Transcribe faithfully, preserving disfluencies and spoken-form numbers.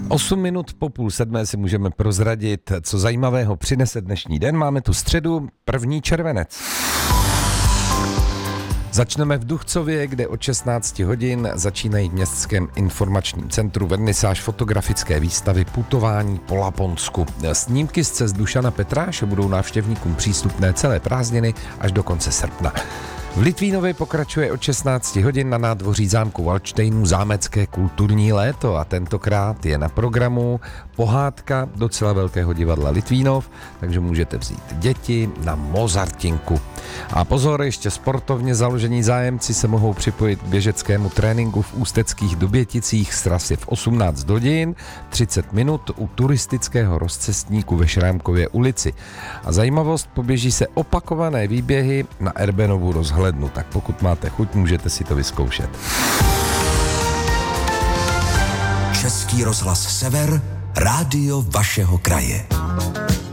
Osm minut po půl sedmé si můžeme prozradit, co zajímavého přinese dnešní den. Máme tu středu, první červenec. Začneme v Duchcově, kde od šestnáct hodin začínají v Městském informačním centru vernisáž fotografické výstavy Putování po Laponsku. Snímky z cest Dušana Petráše budou návštěvníkům přístupné celé prázdniny až do konce srpna. V Litvínově pokračuje od šestnáct hodin na nádvoří zámku Valdštejnů zámecké kulturní léto a tentokrát je na programu pohádka docela velkého divadla Litvínov, takže můžete vzít děti na Mozartinku. A pozor, ještě sportovně založení zájemci se mohou připojit k běžeckému tréninku v Ústeckých Doběticích z trasy v osmnáct hodin třicet minut u turistického rozcestníku ve Šrámkově ulici. A zajímavost, poběží se opakované výběhy na Erbenovu rozhlednu, tak pokud máte chuť, můžete si to vyzkoušet. Český rozhlas Sever, rádio vašeho kraje.